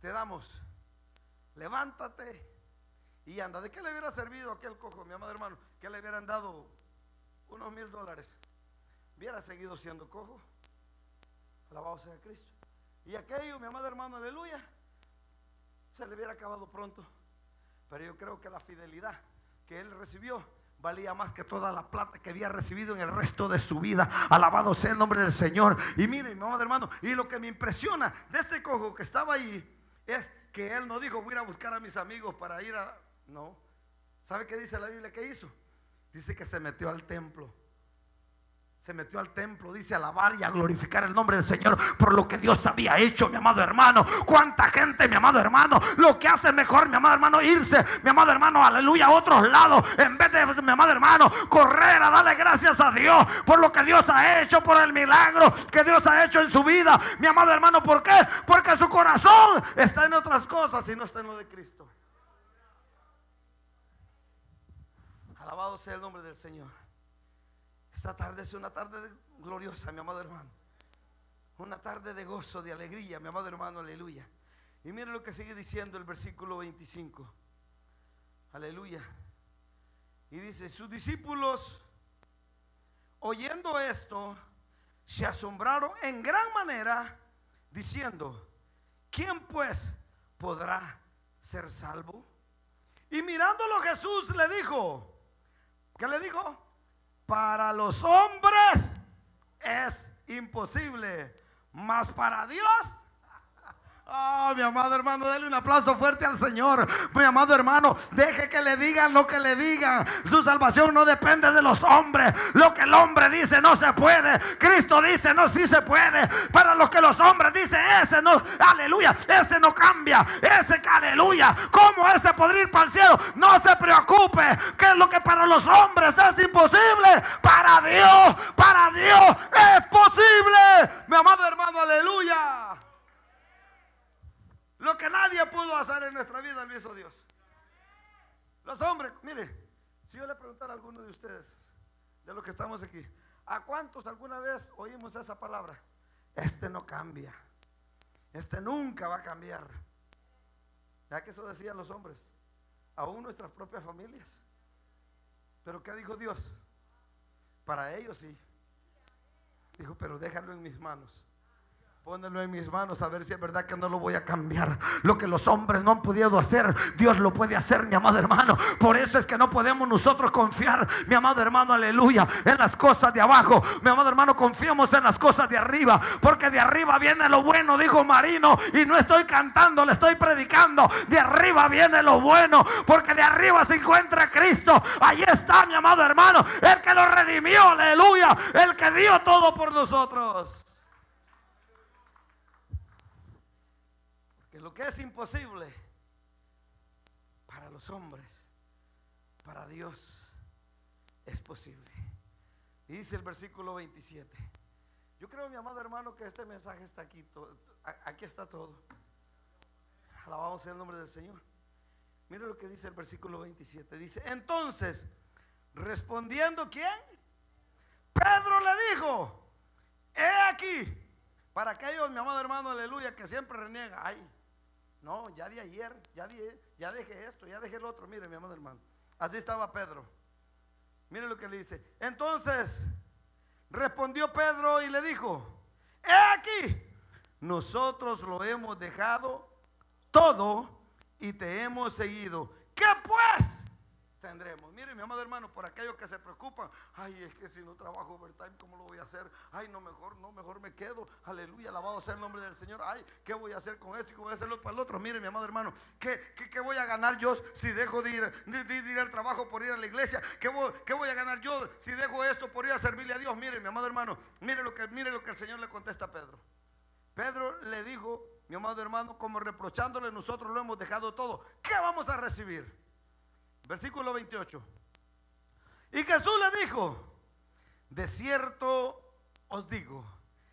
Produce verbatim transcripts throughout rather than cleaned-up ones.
te damos, levántate y anda. ¿De qué le hubiera servido a aquel cojo, mi amado hermano, que le hubieran dado unos mil dólares? Hubiera seguido siendo cojo. Alabado sea Cristo. Y aquello, mi amado hermano, aleluya, se le hubiera acabado pronto. Pero yo creo que la fidelidad que él recibió valía más que toda la plata que había recibido en el resto de su vida. Alabado sea el nombre del Señor. Y miren, mi amado hermano, y lo que me impresiona de este cojo que estaba ahí es que él no dijo: voy a ir a buscar a mis amigos para ir a... No. ¿Sabe qué dice la Biblia que hizo? Dice que se metió al templo. Se metió al templo, dice, a alabar y a glorificar el nombre del Señor por lo que Dios había hecho, mi amado hermano. Cuánta gente, mi amado hermano, lo que hace mejor, mi amado hermano, irse, mi amado hermano, aleluya, a otros lados, en vez de, mi amado hermano, correr a darle gracias a Dios por lo que Dios ha hecho, por el milagro que Dios ha hecho en su vida, mi amado hermano. ¿Por qué? Porque su corazón está en otras cosas y no está en lo de Cristo. Alabado sea el nombre del Señor. Esta tarde es una tarde gloriosa, mi amado hermano. Una tarde de gozo, de alegría, mi amado hermano, aleluya. Y mire lo que sigue diciendo el versículo veinticinco. Aleluya. Y dice: sus discípulos, oyendo esto, se asombraron en gran manera, diciendo: ¿quién pues podrá ser salvo? Y mirándolo Jesús le dijo, ¿qué le dijo? Para los hombres es imposible, mas para Dios. Oh, mi amado hermano, denle un aplauso fuerte al Señor. Mi amado hermano, deje que le digan lo que le digan. Su salvación no depende de los hombres. Lo que el hombre dice no se puede. Cristo dice no, sí se puede. Para lo que los hombres dicen, ese no, aleluya, ese no cambia. Ese, aleluya, ¿cómo ese podría ir para el cielo? No se preocupe, que es lo que para los hombres es imposible, para Dios, para Dios es posible. Mi amado hermano, aleluya. Lo que nadie pudo hacer en nuestra vida lo hizo Dios. Los hombres, mire, si yo le preguntara a alguno de ustedes, de los que estamos aquí, ¿a cuántos alguna vez oímos esa palabra? Este no cambia, este nunca va a cambiar. ¿Ya que eso decían los hombres? Aún nuestras propias familias. ¿Pero qué dijo Dios? Para ellos sí. Dijo: pero déjalo en mis manos. Pónelo en mis manos a ver si es verdad que no lo voy a cambiar. Lo que los hombres no han podido hacer, Dios lo puede hacer, mi amado hermano. Por eso es que no podemos nosotros confiar, mi amado hermano, aleluya, en las cosas de abajo. Mi amado hermano, confiemos en las cosas de arriba, porque de arriba viene lo bueno, dijo Marino. Y no estoy cantando, le estoy predicando. De arriba viene lo bueno, porque de arriba se encuentra Cristo. Ahí está, mi amado hermano, el que lo redimió, aleluya, el que dio todo por nosotros. Lo que es imposible para los hombres, para Dios es posible. Y dice el versículo veintisiete. Yo creo, mi amado hermano, que este mensaje está aquí. Aquí está todo. Alabamos el nombre del Señor. Mira lo que dice el versículo veintisiete. Dice: entonces, respondiendo, ¿quién? Pedro le dijo: he aquí. Para aquellos, mi amado hermano, aleluya, que siempre reniegan: ay, no, ya de ayer, ya, de, ya dejé esto, ya dejé el otro. Mire, mi amado hermano, así estaba Pedro. Mire lo que le dice. Entonces respondió Pedro y le dijo: he aquí, nosotros lo hemos dejado todo y te hemos seguido. ¿Qué pues tendremos? Mire, mi amado hermano, por aquellos que se preocupan: ay, es que si no trabajo overtime, ¿cómo lo voy a hacer? Ay, no, mejor no, mejor me quedo. Aleluya, alabado sea el nombre del Señor. Ay, ¿qué voy a hacer con esto y cómo voy a hacerlo para el otro? Mire, mi amado hermano, ¿qué, qué, qué voy a ganar yo si dejo de ir, de, de ir al trabajo por ir a la iglesia? ¿Qué voy, ¿Qué voy a ganar yo si dejo esto por ir a servirle a Dios? Mire, mi amado hermano, mire lo que, mire lo que el Señor le contesta a Pedro. Pedro le dijo, mi amado hermano, como reprochándole: nosotros lo hemos dejado todo, ¿qué vamos a recibir? Versículo veintiocho. Y Jesús le dijo: de cierto os digo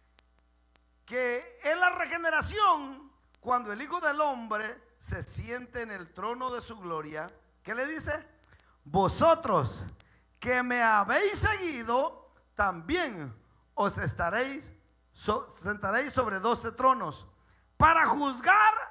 que en la regeneración, cuando el Hijo del Hombre se siente en el trono de su gloria, ¿qué le dice? Vosotros que me habéis seguido, también os estaréis so, sentaréis sobre doce tronos para juzgar